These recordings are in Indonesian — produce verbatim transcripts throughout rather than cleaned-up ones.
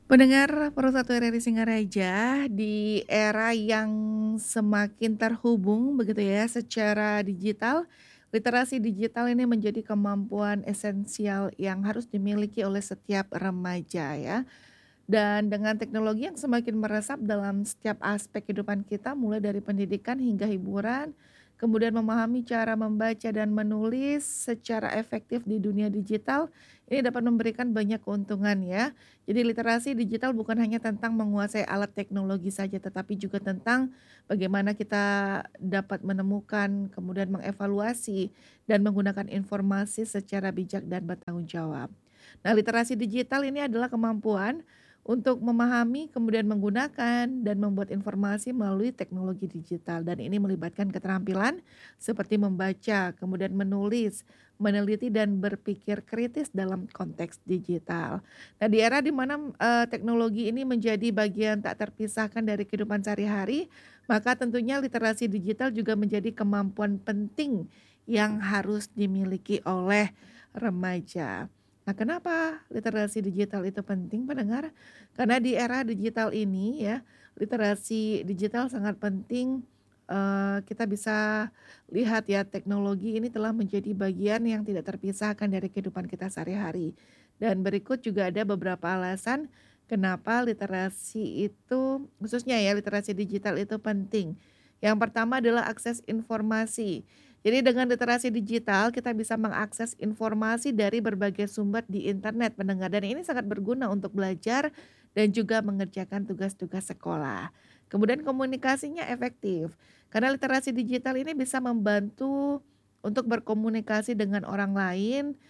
Pendengar Perusahaan R R I Singaraja, di era yang semakin terhubung begitu ya secara digital, literasi digital ini menjadi kemampuan esensial yang harus dimiliki oleh setiap remaja ya. Dan dengan teknologi yang semakin meresap dalam setiap aspek kehidupan kita, mulai dari pendidikan hingga hiburan, kemudian memahami cara membaca dan menulis secara efektif di dunia digital, ini dapat memberikan banyak keuntungan ya. Jadi literasi digital bukan hanya tentang menguasai alat teknologi saja, tetapi juga tentang bagaimana kita dapat menemukan, kemudian mengevaluasi, dan menggunakan informasi secara bijak dan bertanggung jawab. Nah, literasi digital ini adalah kemampuan untuk memahami, kemudian menggunakan dan membuat informasi melalui teknologi digital dan ini melibatkan keterampilan seperti membaca, kemudian menulis, meneliti dan berpikir kritis dalam konteks digital. Nah, di era di mana, eee, teknologi ini menjadi bagian tak terpisahkan dari kehidupan sehari-hari, maka tentunya literasi digital juga menjadi kemampuan penting yang harus dimiliki oleh remaja. Nah, kenapa literasi digital itu penting pendengar? Karena di era digital ini ya, literasi digital sangat penting, eee, kita bisa lihat ya teknologi ini telah menjadi bagian yang tidak terpisahkan dari kehidupan kita sehari-hari. Dan berikut juga ada beberapa alasan kenapa literasi itu khususnya ya literasi digital itu penting. Yang pertama adalah akses informasi. Jadi dengan literasi digital kita bisa mengakses informasi dari berbagai sumber di internet pendengar dan ini sangat berguna untuk belajar dan juga mengerjakan tugas-tugas sekolah. Kemudian komunikasinya efektif karena literasi digital ini bisa membantu untuk berkomunikasi dengan orang lain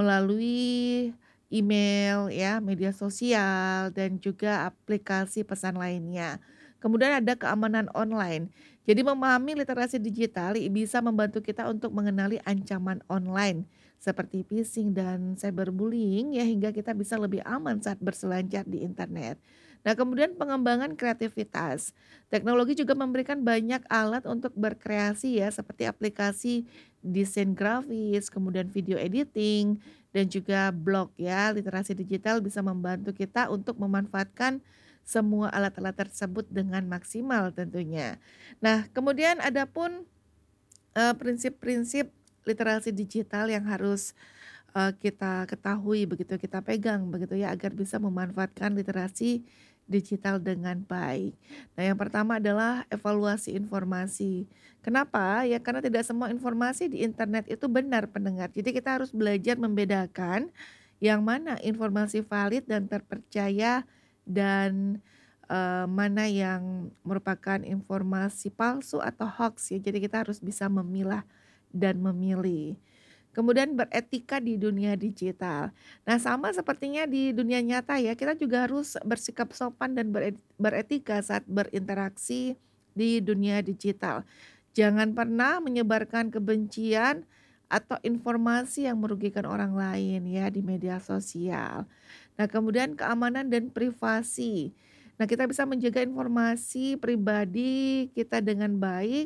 melalui email ya, media sosial dan juga aplikasi pesan lainnya. Kemudian ada keamanan online. Jadi memahami literasi digital i bisa membantu kita untuk mengenali ancaman online seperti phishing dan cyberbullying ya hingga kita bisa lebih aman saat berselancar di internet. Nah, kemudian pengembangan kreativitas. Teknologi juga memberikan banyak alat untuk berkreasi ya seperti aplikasi desain grafis, kemudian video editing dan juga blog ya. Literasi digital bisa membantu kita untuk memanfaatkan semua alat-alat tersebut dengan maksimal tentunya. Nah, kemudian ada pun, eee, prinsip-prinsip literasi digital yang harus, eee, kita ketahui begitu, kita pegang begitu ya, agar bisa memanfaatkan literasi digital dengan baik. Nah, yang pertama adalah evaluasi informasi. Kenapa? Ya karena tidak semua informasi di internet itu benar pendengar. Jadi kita harus belajar membedakan yang mana informasi valid dan terpercaya dan Eee, mana yang merupakan informasi palsu atau hoaks ya, jadi kita harus bisa memilah dan memilih. Kemudian beretika di dunia digital. Nah, sama sepertinya di dunia nyata ya, kita juga harus bersikap sopan dan beret beretika saat berinteraksi di dunia digital. Jangan pernah menyebarkan kebencian atau informasi yang merugikan orang lain ya di media sosial. Nah, kemudian keamanan dan privasi. Nah, kita bisa menjaga informasi pribadi kita dengan baik,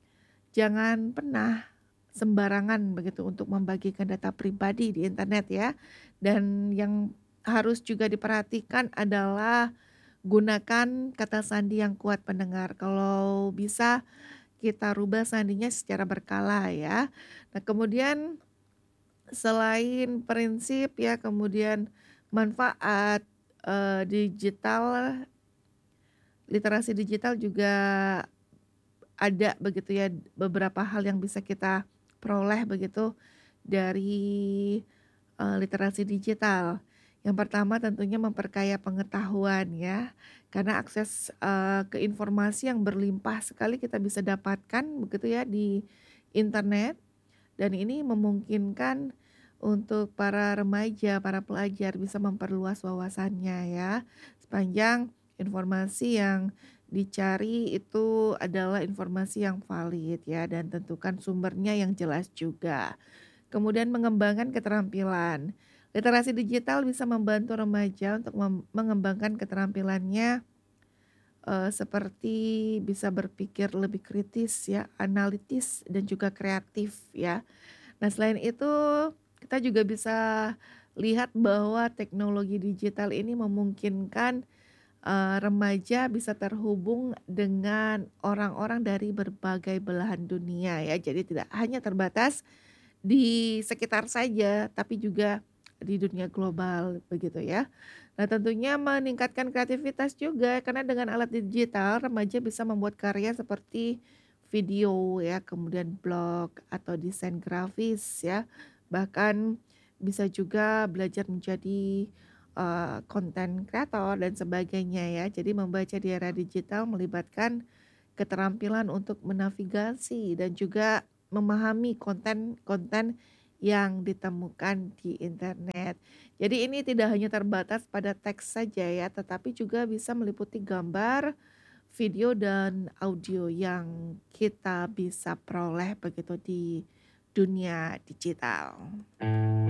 jangan pernah sembarangan begitu untuk membagikan data pribadi di internet ya. Dan yang harus juga diperhatikan adalah gunakan kata sandi yang kuat pendengar. Kalau bisa kita rubah sandinya secara berkala ya. Nah, kemudian selain prinsip ya, kemudian manfaat, eee, digital literasi digital juga ada begitu ya, beberapa hal yang bisa kita peroleh begitu dari, eee, literasi digital. Yang pertama tentunya memperkaya pengetahuan ya, karena akses, eee, ke informasi yang berlimpah sekali kita bisa dapatkan begitu ya di internet dan ini memungkinkan untuk para remaja, para pelajar bisa memperluas wawasannya ya, sepanjang informasi yang dicari itu adalah informasi yang valid ya dan tentukan sumbernya yang jelas juga. Kemudian mengembangkan keterampilan. Literasi digital bisa membantu remaja untuk mem mengembangkan keterampilannya, eee, seperti bisa berpikir lebih kritis ya, analitis dan juga kreatif ya. Nah, selain itu kita juga bisa lihat bahwa teknologi digital ini memungkinkan, eee, remaja bisa terhubung dengan orang-orang dari berbagai belahan dunia ya. Jadi tidak hanya terbatas di sekitar saja, tapi juga di dunia global begitu ya. Nah tentunya meningkatkan kreativitas juga karena dengan alat digital remaja bisa membuat karya seperti video ya, kemudian blog atau desain grafis ya, bahkan bisa juga belajar menjadi, eee, konten kreator dan sebagainya ya. Jadi membaca di era digital melibatkan keterampilan untuk menavigasi dan juga memahami konten-konten yang ditemukan di internet. Jadi ini tidak hanya terbatas pada teks saja ya, tetapi juga bisa meliputi gambar, video, dan audio yang kita bisa peroleh begitu di dunia digital.